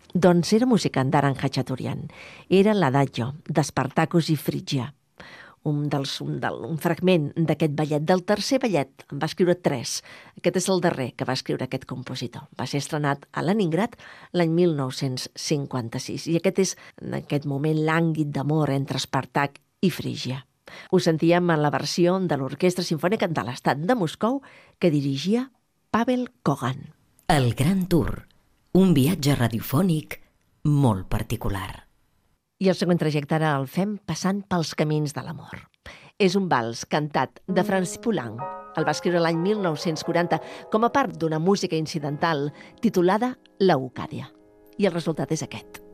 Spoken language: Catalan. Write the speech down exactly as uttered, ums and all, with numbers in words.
Doncs era música d'Aran Khachaturian. Era l'Adagio, d'Espartacus i Frígia. Un, dels, un, del, un fragment d'aquest ballet, del tercer ballet, en va escriure tres. Aquest és el darrer que va escriure aquest compositor. Va ser estrenat a Leningrad l'any mil nou-cents cinquanta-sis. I aquest és, en aquest moment, lànguid d'amor entre Espartac i Frígia. Ho sentíem en la versió de l'Orquestra Simfònica de l'Estat de Moscou que dirigia Pavel Kogan. El Gran Tour. Un viatge radiofònic molt particular. I el següent trajecte ara el fem passant pels camins de l'amor. És un vals cantat de Francis Poulenc. El va escriure l'any mil nou-cents quaranta com a part d'una música incidental titulada L'Eucàdia. I el resultat és aquest.